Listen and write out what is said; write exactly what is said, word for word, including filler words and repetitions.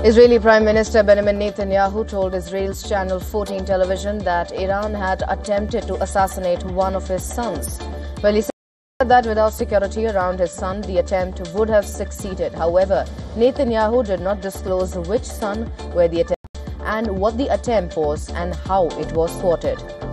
Israeli Prime Minister Benjamin Netanyahu told Israel's Channel fourteen television that Iran had attempted to assassinate one of his sons. Well, he said that without security around his son, the attempt would have succeeded. However, Netanyahu did not disclose which son, where the attempt, and what the attempt was and how it was thwarted.